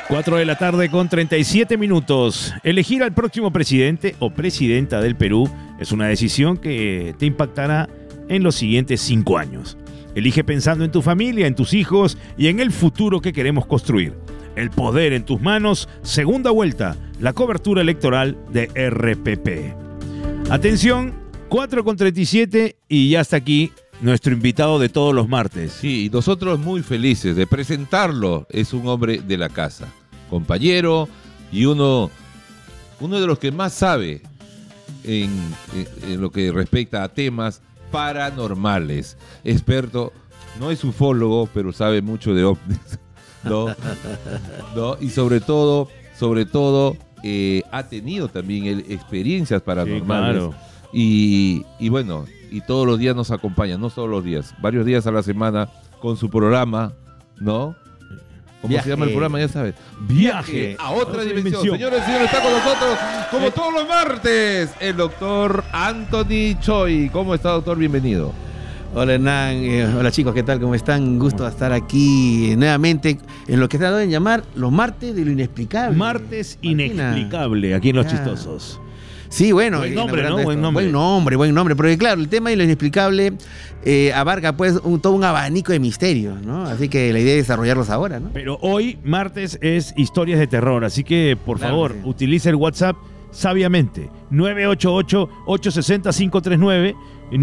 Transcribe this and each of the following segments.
4 de la tarde con 37 minutos. Elegir al próximo presidente o presidenta del Perú es una decisión que te impactará en los siguientes 5 años. Elige pensando en tu familia, en tus hijos y en el futuro que queremos construir. El poder en tus manos, segunda vuelta, la cobertura electoral de RPP. Atención, 4 con 37 y ya está aquí nuestro invitado de todos los martes. Sí, nosotros muy felices de presentarlo. Es un hombre de la casa, compañero y uno de los que más sabe en lo que respecta a temas paranormales. Experto, no es ufólogo, pero sabe mucho de ovnis, ¿no? Y sobre todo, ha tenido también experiencias paranormales. Sí, claro. Y bueno, y todos los días nos acompaña, no todos los días, varios días a la semana con su programa, ¿no? ¿Cómo se llama el programa? Ya sabes. Viaje a otra dimensión. Señores, está con nosotros, como todos los martes, el doctor Anthony Choi. ¿Cómo está, doctor? Bienvenido. Hola, Hernán. Hola, chicos, ¿qué tal? ¿Cómo están? Gusto estar aquí nuevamente en lo que se ha dado en llamar los martes de lo inexplicable. Martes inexplicable, aquí en Los Chistosos. Sí, bueno. Buen nombre, ¿no? Buen nombre. Porque claro, el tema de lo inexplicable abarca pues todo un abanico de misterios, ¿no? Así que la idea es desarrollarlos ahora, ¿no? Pero hoy, martes, es historias de terror. Así que, por favor, utilice el WhatsApp sabiamente. 988-860-539.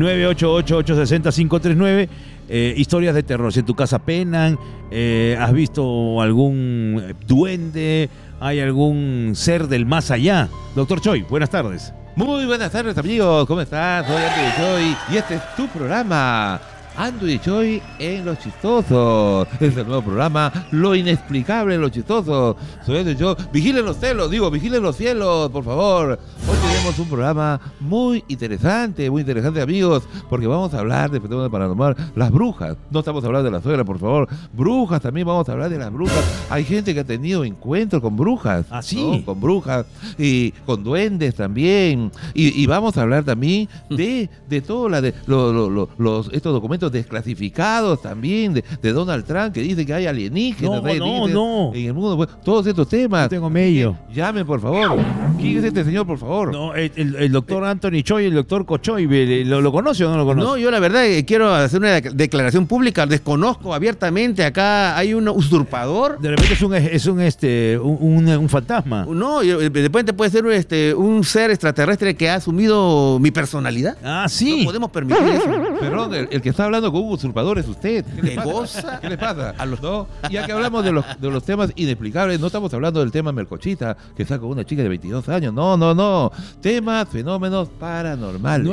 988-860-539. Historias de terror. Si en tu casa penan, has visto algún duende, hay algún ser del más allá. Doctor Choi, buenas tardes. Muy buenas tardes, amigos. ¿Cómo estás? Soy Anthony Choi y este es tu programa, Anthony Choi en Los Chistosos. Es el nuevo programa, Lo Inexplicable en Los Chistosos. Soy Anthony Choi. Vigilen los cielos, por favor. Hoy tenemos un programa muy interesante, amigos, porque vamos a hablar de fenómenos paranormal. Las brujas, no estamos hablando de la suegra, por favor. Brujas, también vamos a hablar de las brujas. Hay gente que ha tenido encuentros con brujas. ¿Ah, sí? ¿No? Con brujas y con duendes también. Y vamos a hablar también de todos estos documentos desclasificados también de Donald Trump, que dice que hay alienígenas en el mundo. Bueno, todos estos temas. No tengo medio. Llamen, por favor. ¿Quién es este señor, por favor? No, el doctor Anthony Choi, el doctor Cochoy, ¿lo conoce o no lo conoce? No, yo la verdad quiero hacer una declaración pública. Desconozco abiertamente. Acá hay un usurpador. De repente es un fantasma. No, de repente puede ser un ser extraterrestre que ha asumido mi personalidad. Ah, sí. No podemos permitir eso. Perdón, el que está hablando con un usurpador es usted. ¿Qué le pasa? ¿Qué le pasa? ¿No? Ya que hablamos de los temas inexplicables, no estamos hablando del tema Melcochita, que está con una chica de 22 años. No. Temas, fenómenos paranormales.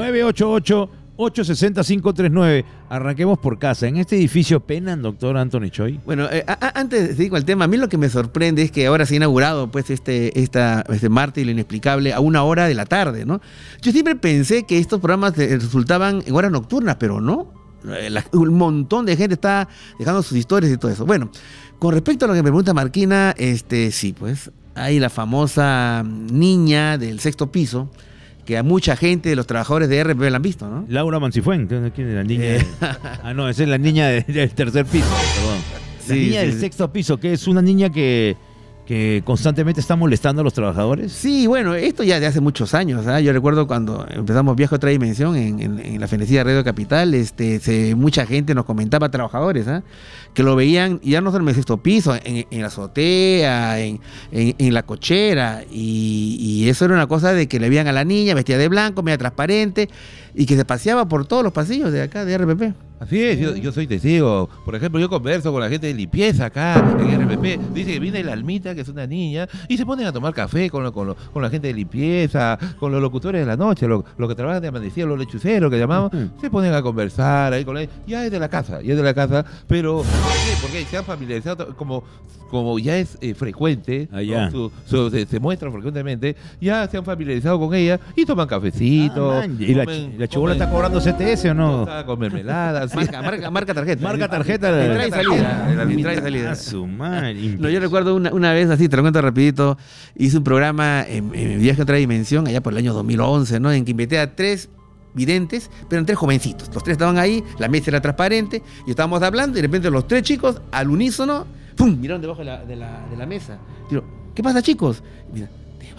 988-860-539. Arranquemos por casa. ¿En este edificio penan, doctor Anthony Choi? Bueno, antes de seguir con el tema, a mí lo que me sorprende es que ahora se ha inaugurado pues este martes y lo inexplicable a 1:00 de la tarde, ¿no? Yo siempre pensé que estos programas resultaban en horas nocturnas, pero no. Un montón de gente está dejando sus historias y todo eso. Bueno, con respecto a lo que me pregunta Marquina, sí, pues hay la famosa niña del 6º piso, que a mucha gente de los trabajadores de RPP la han visto, ¿no? Laura Mancifuente, ¿quién es la niña? No, esa es la niña del 3er piso, perdón. La niña del 6º piso, que es una niña que constantemente está molestando a los trabajadores. Sí, bueno, esto ya de hace muchos años, ¿eh? Yo recuerdo cuando empezamos Viaje a otra dimensión en la fenecida Radio Capital, mucha gente nos comentaba, trabajadores, que lo veían ya no solo en el 6º piso, en la azotea, en la cochera, y eso era una cosa de que le veían a la niña vestida de blanco, media transparente, y que se paseaba por todos los pasillos de acá de RPP. Así es, yo soy testigo. Por ejemplo, yo converso con la gente de limpieza acá en RPP. Dice que viene la Almita, que es una niña, y se ponen a tomar café con la gente de limpieza, con los locutores de la noche, los que trabajan de amanecida, los lechuceros que llamamos, se ponen a conversar ahí con él. Ya es de la casa, pero ¿por qué? Porque se han familiarizado, como ya es frecuente, ¿no? Se muestra frecuentemente, ya se han familiarizado con ella y toman cafecito. ¿Y la chibola está cobrando CTS o no? Está con mermeladas. Marca tarjeta. Marca tarjeta. Entrada y salida. Entrada y salida. No, yo recuerdo una vez así, te lo cuento rapidito, hice un programa en Viaje a otra dimensión, allá por el año 2011, ¿no? En que invité a 3 videntes, pero eran 3 jovencitos. Los 3 estaban ahí, la mesa era transparente, y estábamos hablando, y de repente los 3 chicos, al unísono, ¡pum! Miraron debajo de la mesa. Digo, ¿qué pasa, chicos? Y mira,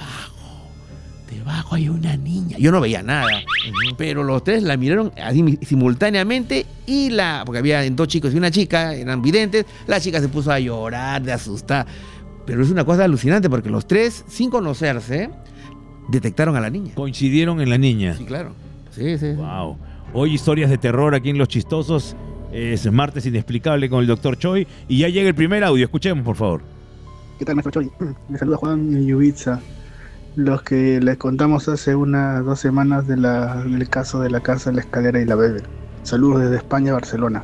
debajo hay una niña. Yo no veía nada, pero los tres la miraron así simultáneamente porque había 2 chicos y una chica, eran videntes. La chica se puso a llorar, de asustar. Pero es una cosa alucinante porque los tres, sin conocerse, detectaron a la niña. Coincidieron en la niña. Sí, claro. Sí. Wow. Hoy historias de terror aquí en Los Chistosos. Es martes inexplicable con el Dr. Choi. Y ya llega el primer audio. Escuchemos, por favor. ¿Qué tal, maestro Choi? Me saluda Juan Yubitsa. Los que les contamos hace 2 semanas del caso de la casa, la escalera y la bebé. Saludos desde España, Barcelona.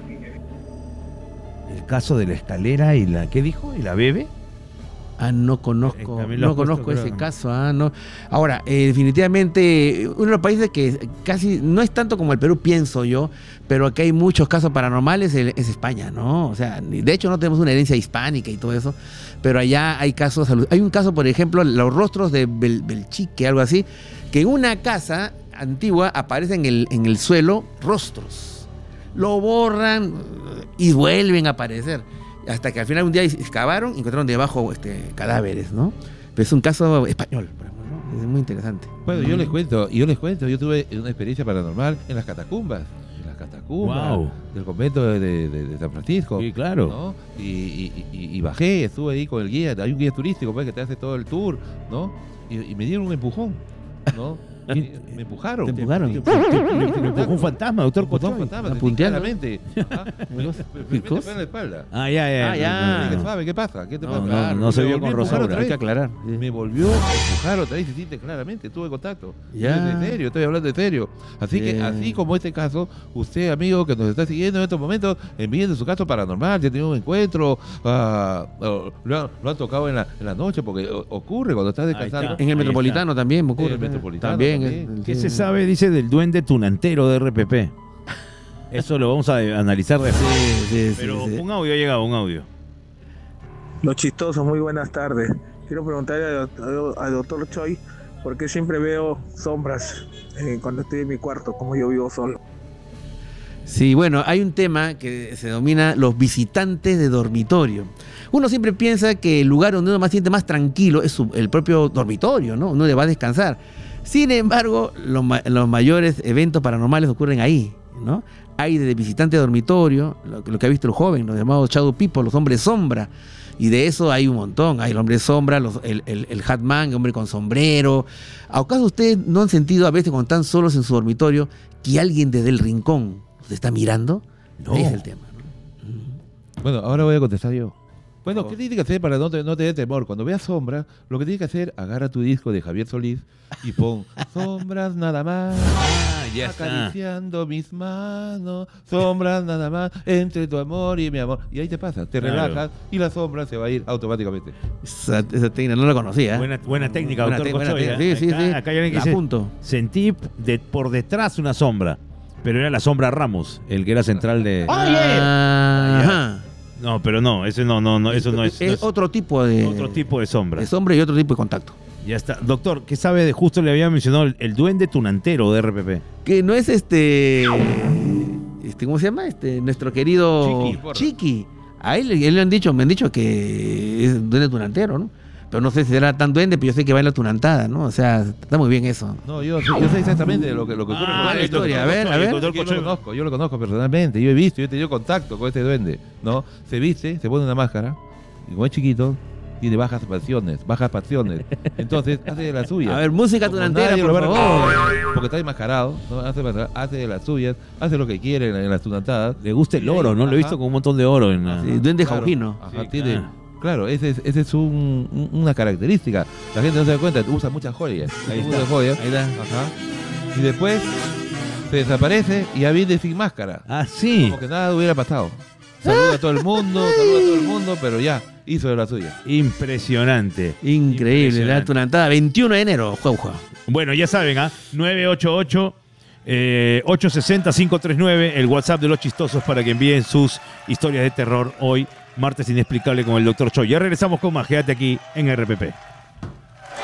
El caso de la escalera y la... ¿Qué dijo? ¿Y la bebé? No conozco ese creo. caso. No. Ahora, definitivamente, uno de los países que casi no es tanto como el Perú, pienso yo, pero que hay muchos casos paranormales es España, ¿no? O sea, de hecho no tenemos una herencia hispánica y todo eso, pero allá hay casos. Hay un caso, por ejemplo, los rostros de Belchique, algo así, que en una casa antigua aparecen en el suelo rostros. Lo borran y vuelven a aparecer. Hasta que al final un día excavaron y encontraron debajo cadáveres, ¿no? Pero es un caso español, por ejemplo, ¿no? Es muy interesante. Bueno, yo les cuento, yo tuve una experiencia paranormal en las catacumbas. Wow. Del convento de San Francisco. Sí, claro. ¿no? Y bajé, estuve ahí con el guía, hay un guía turístico pues, que te hace todo el tour, ¿no? Y me dieron un empujón, ¿no? Me empujaron. ¿Te empujaron? Me empujó un fantasma, doctor Un Choi. fantasma, ¿La punteando? claramente. Me pegó en la espalda. Ya. ¿Qué sabe? ¿Qué pasa? ¿Qué te pasa? No se Me vio volvió con a empujar rosaura. otra Hay vez. que aclarar. Me volvió a empujar otra vez, se siente claramente, tuve contacto. Ya. En serio, estoy hablando en serio. Así que, así como este caso, usted, amigo, que nos está siguiendo en estos momentos, envíen su caso paranormal, si ha tenido un encuentro, lo han tocado en la noche, porque ocurre cuando estás descansando. está. En el Ahí Metropolitano también me ocurre. En el Metropolitano También. también. ¿Qué se sabe, dice, del duende tunantero de RPP? Eso lo vamos a analizar después. Sí. Pero un audio ha llegado, un audio. Los chistosos, muy buenas tardes. Quiero preguntarle al doctor Choi por qué siempre veo sombras cuando estoy en mi cuarto, como yo vivo solo. Sí, bueno, hay un tema que se denomina los visitantes de dormitorio. Uno siempre piensa que el lugar donde uno más siente más tranquilo es el propio dormitorio, ¿no? Uno le va a descansar. Sin embargo, los mayores eventos paranormales ocurren ahí, ¿no? Hay desde visitante de dormitorio, lo que ha visto el joven, los llamados shadow people, los hombres sombra. Y de eso hay un montón. Hay el hombre sombra, el Hatman, el hombre con sombrero. ¿Acaso ustedes no han sentido a veces cuando están solos en su dormitorio que alguien desde el rincón los está mirando? No. Ahí es el tema, ¿no? Bueno, ahora voy a contestar yo. Bueno, ¿qué tienes que hacer para no te dé temor? Cuando veas sombra, lo que tienes que hacer, agarra tu disco de Javier Solís y pon sombras nada más, Ya está. acariciando mis manos, sombras nada más, entre tu amor y mi amor. Y ahí te pasa, te Claro. relajas y la sombra se va a ir automáticamente. Esa técnica no la conocía. Buena técnica, Buena doctor buena Choi. técnica. Sí. Acá hay alguien que La dice, apunto. sentí por detrás una sombra, pero era la sombra Ramos, el que era central de... Ajá. No, pero no, ese no, eso no es... no es otro tipo de... otro tipo de sombra. de sombra y otro tipo de contacto. Ya está. Doctor, ¿qué sabe de justo le había mencionado el duende tunantero de RPP? Que no es ¿cómo se llama? Nuestro querido Chiqui. Chiqui. A él le han dicho, me han dicho que es duende tunantero, ¿no? Pero no sé si era tan duende, pero yo sé que baila tunantada, ¿no? O sea, está muy bien eso. No, yo sé exactamente lo que ocurre con la él. historia, a ver. Yo lo conozco personalmente, yo he tenido contacto con este duende, ¿no? Se viste, se pone una máscara, y como es chiquito, tiene bajas pasiones. Entonces, hace de las suyas. A ver, música Como tunantera, nadie por lo va a favor. reconocer, porque está enmascarado, ¿no? Hace de las suyas, hace lo que quiere en las tunantadas. Le gusta el oro, ¿no? Lo he visto con un montón de oro en la... Sí, duende Claro. jaujino. Ajá, Sí, tiene, claro. claro, ese es una característica. La gente no se da cuenta, usa muchas joyas. Ahí Muchas está. joyas. Ahí está. Ajá. Y después se desaparece y ya viene sin máscara. Ah, sí. Como que nada hubiera pasado. Saluda a todo el mundo, pero ya, hizo de la suya. Impresionante. Increíble, la Impresionante. tunantada. 21 de enero, Juanjo. Bueno, ya saben, 988 860-539, el WhatsApp de Los Chistosos para que envíen sus historias de terror hoy, martes inexplicable con el Dr. Choi. Ya regresamos con más, quédate aquí en RPP.